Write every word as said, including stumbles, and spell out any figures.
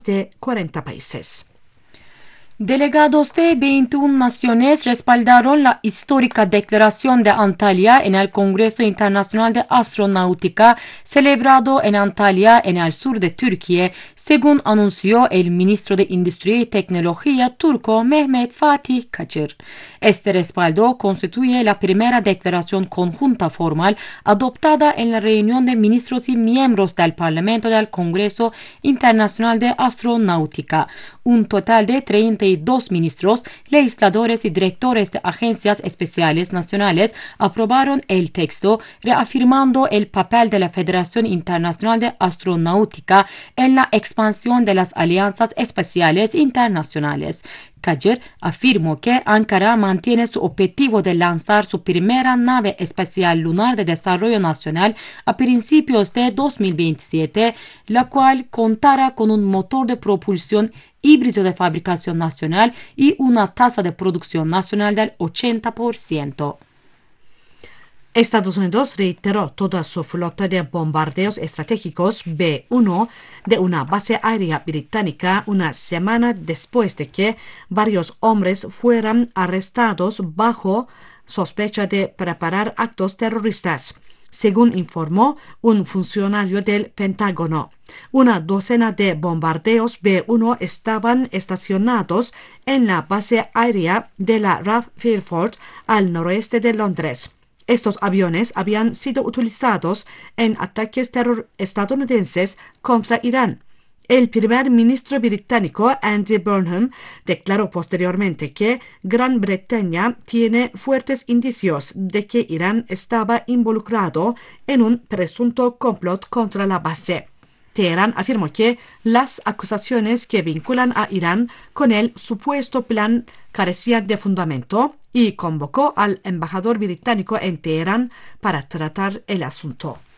de cuarenta países. Delegados de veintiuna naciones respaldaron la histórica declaración de Antalya en el Congreso Internacional de Astronáutica celebrado en Antalya, en el sur de Türkiye, según anunció el ministro de Industria y Tecnología turco Mehmet Fatih Kacır. Este respaldo constituye la primera declaración conjunta formal adoptada en la reunión de ministros y miembros del Parlamento del Congreso Internacional de Astronáutica. Un total de treinta y dos ministros, legisladores y directores de agencias especiales nacionales aprobaron el texto, reafirmando el papel de la Federación Internacional de Astronáutica en la expansión de las alianzas espaciales internacionales. Kacır afirmó que Ankara mantiene su objetivo de lanzar su primera nave espacial lunar de desarrollo nacional a principios de dos mil veintisiete, la cual contará con un motor de propulsión híbrido de fabricación nacional y una tasa de producción nacional del ochenta por ciento. Estados Unidos reiteró toda su flota de bombardeos estratégicos B uno de una base aérea británica una semana después de que varios hombres fueran arrestados bajo sospecha de preparar actos terroristas, según informó un funcionario del Pentágono. Una docena de bombardeos B uno estaban estacionados en la base aérea de la R A F Fairford al noroeste de Londres. Estos aviones habían sido utilizados en ataques terror estadounidenses contra Irán. El primer ministro británico Andy Burnham declaró posteriormente que Gran Bretaña tiene fuertes indicios de que Irán estaba involucrado en un presunto complot contra la base. Teherán afirmó que las acusaciones que vinculan a Irán con el supuesto plan carecían de fundamento y convocó al embajador británico en Teherán para tratar el asunto.